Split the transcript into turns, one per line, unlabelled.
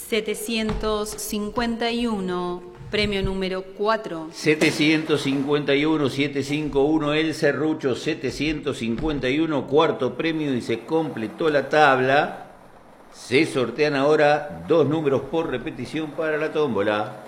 751, premio número 4.
751, 751, el serrucho, 751, cuarto premio, y se completó la tabla. Se sortean ahora 2 números por repetición para la tómbola.